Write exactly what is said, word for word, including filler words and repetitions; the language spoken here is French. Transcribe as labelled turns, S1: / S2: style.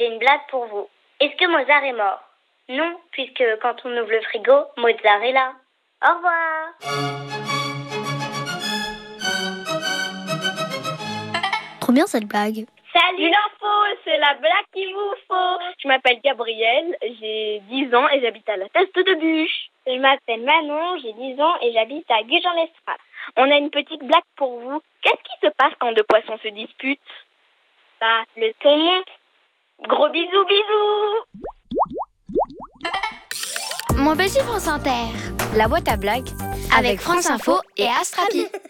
S1: j'ai une blague pour vous. Est-ce que Mozart est mort? Non, puisque quand on ouvre le frigo, Mozart est là. Au revoir.
S2: Trop bien cette blague.
S1: Salut.
S3: Une info, c'est la blague qu'il vous faut. Je m'appelle Gabrielle, j'ai dix ans et j'habite à la Teste de Bûche.
S1: Je m'appelle Manon, j'ai dix ans et j'habite à Gujan-l'Estrade.
S3: On a une petite blague pour vous. Qu'est-ce qui se passe quand deux poissons se disputent?
S1: Bah, le ton monte.
S3: Gros bisous, bisous.
S2: Mon petit France Inter.
S4: La boîte à blagues
S2: Avec France Info et Astrapi.